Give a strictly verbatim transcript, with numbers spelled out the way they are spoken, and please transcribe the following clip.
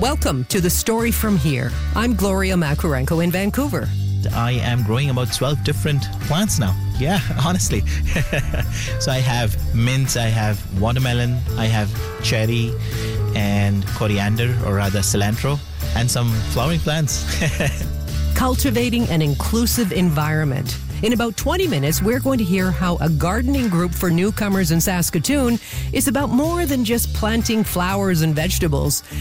Welcome to The Story From Here. I'm Gloria Makurenko in Vancouver. I am growing about twelve different plants now. Yeah, honestly. So I have mint, I have watermelon, I have cherry and coriander, or rather cilantro, and some flowering plants. Cultivating an inclusive environment. In about twenty minutes, we're going to hear how a gardening group for newcomers in Saskatoon is about more than just planting flowers and vegetables.